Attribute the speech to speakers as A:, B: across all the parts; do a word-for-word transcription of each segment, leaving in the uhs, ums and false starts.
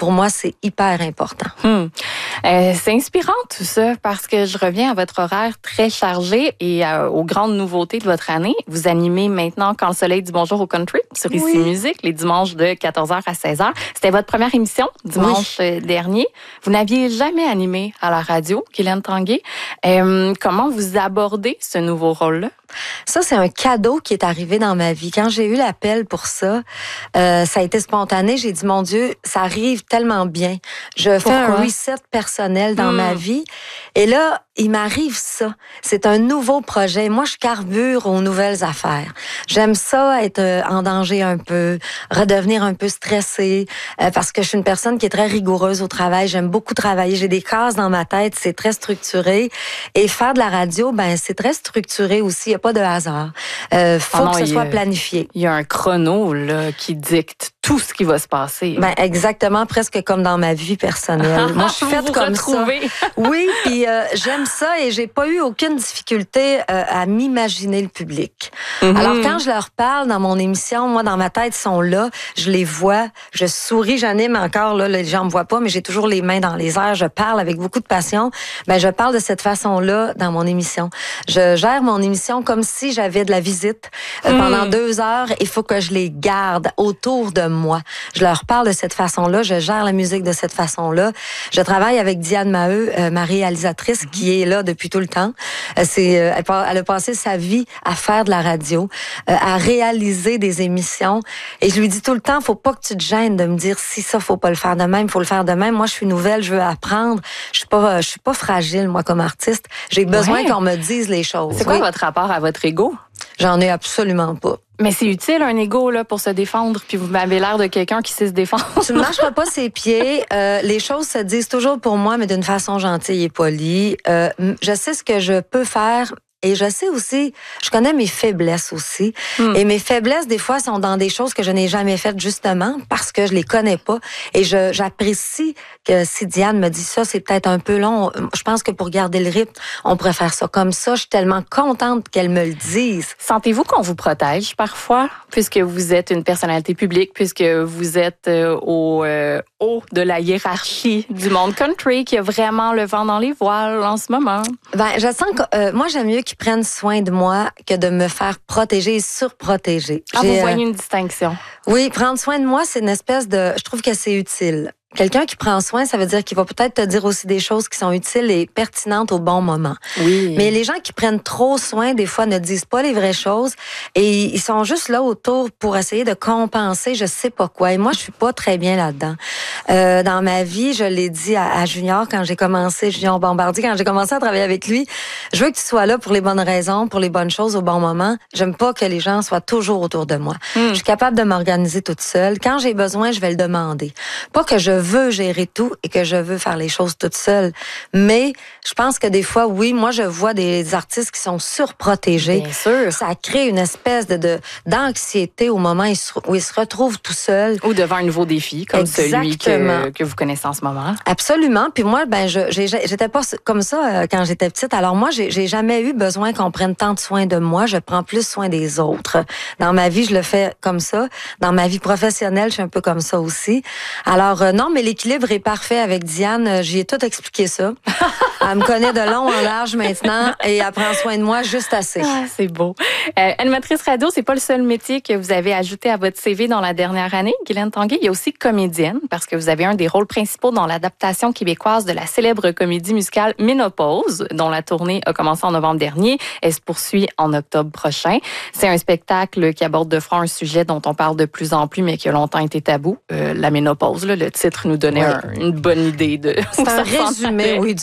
A: pour moi, c'est hyper important.
B: Hum. Euh, c'est inspirant tout ça parce que je reviens à votre horaire très chargé et euh, aux grandes nouveautés de votre année. Vous animez maintenant Quand le soleil dit bonjour au country sur Ici
A: Oui.
B: Musique les dimanches de quatorze heures à seize heures. C'était votre première émission dimanche oui. dernier. Vous n'aviez jamais animé à la radio, Guylaine Tanguay. Euh, comment vous abordez ce nouveau rôle-là?
A: Ça, c'est un cadeau qui est arrivé dans ma vie. Quand j'ai eu l'appel pour ça, euh, ça a été spontané. J'ai dit, mon Dieu, ça arrive tellement bien. Je fais
B: Pourquoi?
A: un reset personnel dans
B: mmh.
A: ma vie. Et là, il m'arrive ça. C'est un nouveau projet. Moi, je carbure aux nouvelles affaires. J'aime ça, être en danger un peu, redevenir un peu stressée, euh, parce que je suis une personne qui est très rigoureuse au travail. J'aime beaucoup travailler. J'ai des cases dans ma tête. C'est très structuré. Et faire de la radio, ben, c'est très structuré aussi. Il n'y a pas de hasard. Euh, faut ah non, que ce soit a, planifié.
B: Il y a un chrono là, qui dicte tout ce qui va se passer.
A: Ben, exactement, presque comme dans ma vie personnelle. Moi, je suis faite comme
B: retrouvez.
A: ça. Oui, puis euh, j'aime ça et j'ai pas eu aucune difficulté euh, à m'imaginer le public. Mm-hmm. Alors, quand je leur parle dans mon émission, moi, dans ma tête, ils sont là, je les vois, je souris, j'anime encore, là, les gens me voient pas, mais j'ai toujours les mains dans les airs, je parle avec beaucoup de passion. Ben, je parle de cette façon-là dans mon émission. Je gère mon émission comme si j'avais de la visite euh, mm. pendant deux heures. Il faut que je les garde autour de moi. Je leur parle de cette façon-là. Je gère la musique de cette façon-là. Je travaille avec Diane Maheu, euh, ma réalisatrice, mm-hmm. qui est là depuis tout le temps. Euh, c'est, euh, elle, elle a passé sa vie à faire de la radio, euh, à réaliser des émissions. Et je lui dis tout le temps, faut pas que tu te gênes de me dire si ça, faut pas le faire de même, faut le faire de même. Moi, je suis nouvelle, je veux apprendre. Je suis pas, je suis pas fragile, moi, comme artiste. J'ai besoin ouais. qu'on me dise les choses.
B: C'est quoi
A: oui.
B: votre rapport à votre ego?
A: J'en ai absolument pas.
B: Mais c'est utile, un ego, là, pour se défendre, puis vous m'avez l'air de quelqu'un qui sait se défendre.
A: Tu ne marcheras pas ses pieds. Euh, les choses se disent toujours pour moi, mais d'une façon gentille et polie. Euh, je sais ce que je peux faire. Et je sais aussi, je connais mes faiblesses aussi. Mm. Et mes faiblesses, des fois, sont dans des choses que je n'ai jamais faites justement parce que je les connais pas. Et je, j'apprécie que si Diane me dit ça, c'est peut-être un peu long. Je pense que pour garder le rythme, on pourrait faire ça comme ça. Je suis tellement contente qu'elle me le dise.
B: Sentez-vous qu'on vous protège parfois, puisque vous êtes une personnalité publique, puisque vous êtes euh, au euh, haut de la hiérarchie du monde country, qui a vraiment le vent dans les voiles en ce moment?
A: Ben, je sens que euh, moi, j'aime mieux qu'ils prennent soin de moi que de me faire protéger et surprotéger.
B: Ah, vous voyez euh, une distinction?
A: Oui, prendre soin de moi, c'est une espèce de... Je trouve que c'est utile. Quelqu'un qui prend soin, ça veut dire qu'il va peut-être te dire aussi des choses qui sont utiles et pertinentes au bon moment.
B: Oui.
A: Mais les gens qui prennent trop soin, des fois, ne disent pas les vraies choses et ils sont juste là autour pour essayer de compenser je sais pas quoi. Et moi, je suis pas très bien là-dedans. Euh, dans ma vie, je l'ai dit à, à Junior quand j'ai commencé, Junior Bombardier, quand j'ai commencé à travailler avec lui, je veux que tu sois là pour les bonnes raisons, pour les bonnes choses au bon moment. J'aime pas que les gens soient toujours autour de moi. Mm. Je suis capable de m'organiser toute seule. Quand j'ai besoin, je vais le demander. Pas que je veux gérer tout et que je veux faire les choses toute seule. Mais je pense que des fois, oui, moi, je vois des artistes qui sont surprotégés.
B: Bien sûr.
A: Ça crée une espèce de, de d'anxiété au moment où ils se retrouvent tout seuls.
B: Ou devant un nouveau défi, comme
A: Exactement.
B: celui que, que vous connaissez en ce moment.
A: Absolument. Puis moi, ben, je, j'ai, j'étais pas comme ça quand j'étais petite. Alors moi, j'ai, j'ai jamais eu besoin qu'on prenne tant de soin de moi. Je prends plus soin des autres. Dans ma vie, je le fais comme ça. Dans ma vie professionnelle, je suis un peu comme ça aussi. Alors, euh, non, mais l'équilibre est parfait avec Diane. J'y ai tout expliqué ça. Elle me connaît de long en large maintenant et elle prend soin de moi juste assez.
B: Ah, c'est beau. Euh, animatrice radio, c'est pas le seul métier que vous avez ajouté à votre C V dans la dernière année, Guylaine Tanguay. Il y a aussi comédienne parce que vous avez un des rôles principaux dans l'adaptation québécoise de la célèbre comédie musicale Ménopause, dont la tournée a commencé en novembre dernier. Elle se poursuit en octobre prochain. C'est un spectacle qui aborde de front un sujet dont on parle de plus en plus, mais qui a longtemps été tabou, euh, la ménopause. Là, le titre nous donnait oui. un, une bonne idée de.
A: C'est un résumé, oui, du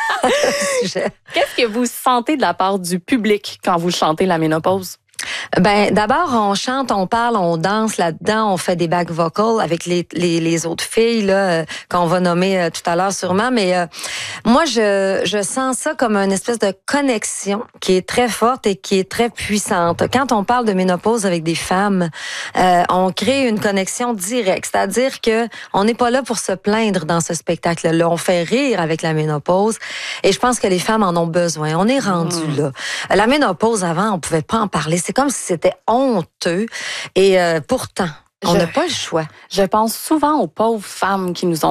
A: sujet.
B: Qu'est-ce que vous sentez de la part du public quand vous chantez la ménopause?
A: Ben, d'abord, on chante, on parle, on danse là-dedans, on fait des back vocals avec les, les, les autres filles, là, euh, qu'on va nommer euh, tout à l'heure sûrement. Mais euh, moi, je, je sens ça comme une espèce de connexion qui est très forte et qui est très puissante. Quand on parle de ménopause avec des femmes, euh, on crée une connexion directe. C'est-à-dire que on n'est pas là pour se plaindre dans ce spectacle-là. On fait rire avec la ménopause. Et je pense que les femmes en ont besoin. On est rendu mmh. là. La ménopause, avant, on pouvait pas en parler. C'est comme si c'était honteux. Et euh, pourtant, on n'a pas le choix.
B: Je pense souvent aux pauvres femmes qui nous ont